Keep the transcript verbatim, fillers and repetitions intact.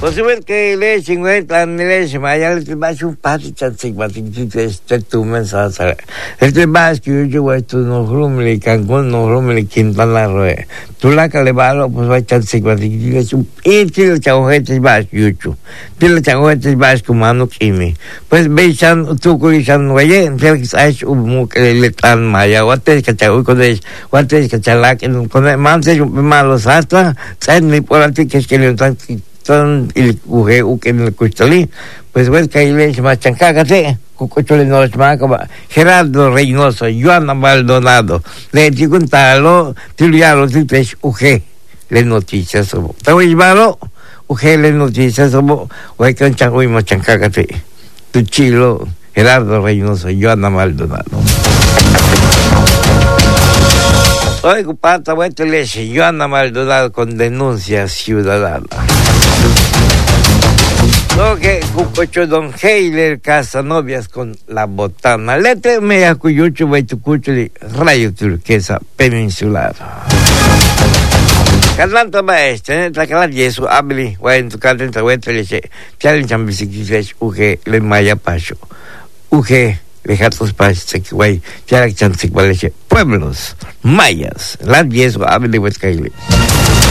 Pues si ves que le chingüe tan le se vaya le va a un pati tan sigma tigre este tu mensaje. Este vas que yo voy tu no rumle Cancún no rumle Quintana Roo. Tú la que le va lo pues va tan sigma tigre su y til chauhete vas yuchu. Til chauhete vas como kimi. Pues veis tu culisan oye, entonces es un que le tan maya, guate que chau con es, guate que chala que con el manse malos hasta, saben ni por alti que es que le tan tan el uge u que en el custolí, pues ves que ahí le llama chancágate, cucochole no es más como Gerardo Reynoso, Joana Maldonado, le digo un talo, tilialo, tiles uge, le noticias, te voy a llevarlo, uge le noticias, o hay que chanco y machancágate, tu chilo, Gerardo Reynoso, Joana Maldonado. Hoy comparta vuelta le Joana Maldonado con denuncia ciudadana. No que cucocho don Heiler Casanovias con la botana. Lete me acuyucho vaitucucho de rayo turquesa peninsular. Calanta maestra, neta calar yesu abli, guay en tu calenta vuelta le che, challenge en bicicleta uge le maya pacho. Uge lejatos paches que guay, challenge en pueblos mayas, la yesu abli vuelta caile.